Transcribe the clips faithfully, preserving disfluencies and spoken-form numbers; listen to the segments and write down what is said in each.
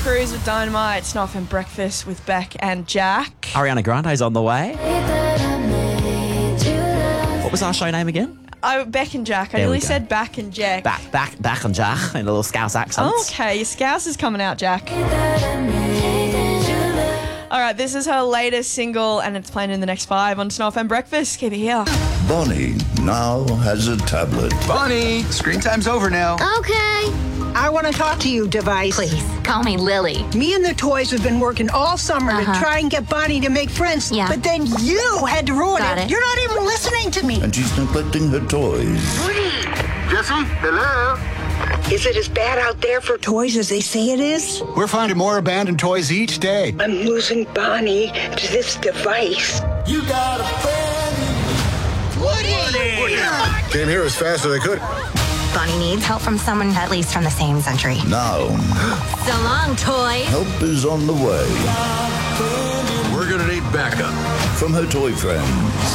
Cruz with Dynamite, Snuff and Breakfast with Beck and Jack. Ariana Grande's on the way. What was our show name again? Oh, Beck and Jack. I There we nearly go. said Back and Jack. Back, back, back and Jack in a little Scouse accent. Okay, your Scouse is coming out, Jack. All right, this is her latest single, and it's playing in the next five on Snuff and Breakfast. Keep it here. Bonnie now has a tablet. Bonnie, screen time's over now. Okay. I want to talk to you, Device. Please, call me Lily. Me and the toys have been working all summer Uh-huh. to try and get Bonnie to make friends. Yeah. But then you had to ruin Got it. You're not even listening to me. And she's neglecting her toys. Jesse, hello? Is it as bad out there for toys as they say it is? We're finding more abandoned toys each day. I'm losing Bonnie to this device. You got a friend. Woody! Came here as fast as I could. Bonnie needs help from someone at least from the same century. Now, So long, toys. help is on the way We're gonna need backup. from her toy friends.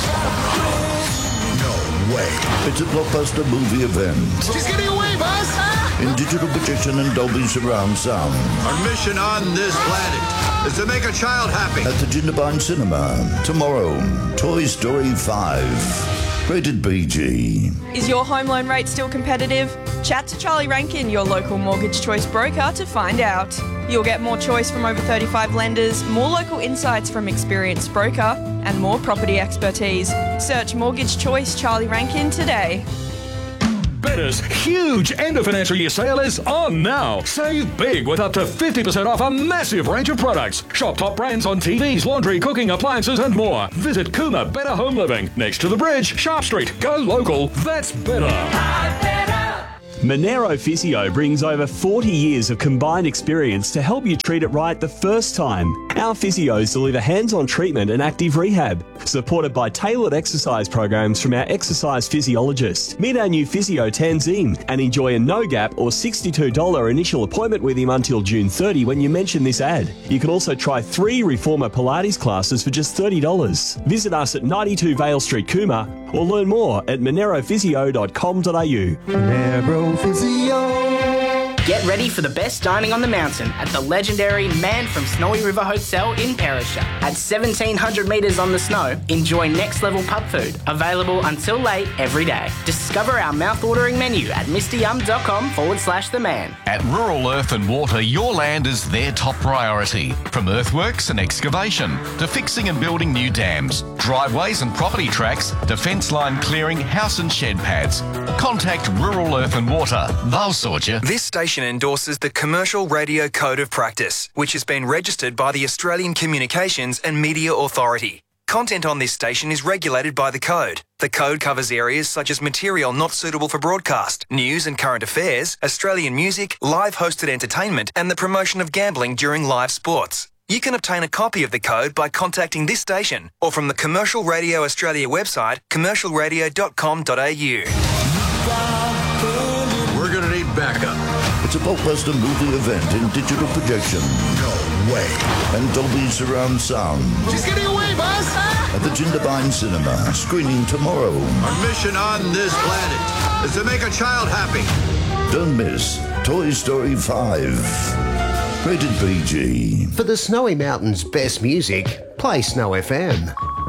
No way. It's a blockbuster movie event She's getting away, Buzz! in digital projection and Dolby surround sound Our mission on this planet is to make a child happy. at the Jindabyne Cinema tomorrow. Toy Story five. Rated B G. Is your home loan rate still competitive? Chat to Charlie Rankin, your local mortgage choice broker, to find out. You'll get more choice from over thirty-five lenders, more local insights from experienced broker, and more property expertise. Search Mortgage Choice Charlie Rankin today. Better's huge end of financial year sale is on now. Save big with up to fifty percent off a massive range of products. Shop top brands on T Vs, laundry, cooking, appliances and more. Visit Kuma Better Home Living, next to the bridge, Sharp Street. Go local, that's better. Monero Physio brings over forty years of combined experience to help you treat it right the first time. Our physios deliver hands-on treatment and active rehab, supported by tailored exercise programs from our exercise physiologist. Meet our new physio Tanzim and enjoy a no-gap or sixty-two dollars initial appointment with him until June thirtieth when you mention this ad. You can also try three Reformer Pilates classes for just thirty dollars. Visit us at ninety-two Vale Street, Cooma, or learn more at monero physio dot com dot a u. Get ready for the best dining on the mountain at the legendary Man from Snowy River Hotel in Perisher. At seventeen hundred metres on the snow, enjoy next level pub food, available until late every day. Discover our mouth-watering menu at mryum.com forward slash the man. At Rural Earth and Water, your land is their top priority. From earthworks and excavation to fixing and building new dams, driveways and property tracks to fence line clearing, house and shed pads. Contact Rural Earth and Water. They'll sort you. This station endorses the Commercial Radio Code of Practice, which has been registered by the Australian Communications and Media Authority. Content on this station is regulated by the code. The code covers areas such as material not suitable for broadcast, news and current affairs, Australian music, live hosted entertainment, and the promotion of gambling during live sports. You can obtain a copy of the code by contacting this station or from the Commercial Radio Australia website, commercial radio dot com dot a u. We're gonna need backup. It's a blockbuster movie event in digital projection. No way. And Dolby surround sound She's getting away, Buzz! at the Jindabyne Cinema. Screening tomorrow. Our mission on this planet is to make a child happy. Don't miss Toy Story five. Rated B G. For the Snowy Mountains' best music, play Snow F M.